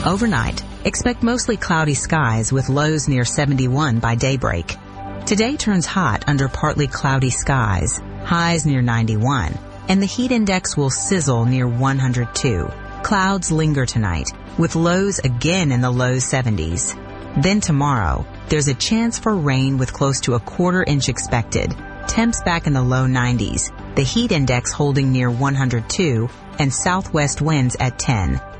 Overnight, expect mostly cloudy skies with lows near 71 by daybreak. Today turns hot under partly cloudy skies, highs near 91, and the heat index will sizzle near 102. Clouds linger tonight, with lows again in the low 70s. Then tomorrow, there's a chance for rain with close to a quarter inch expected. Temps back in the low 90s, the heat index holding near 102, and southwest winds at 10.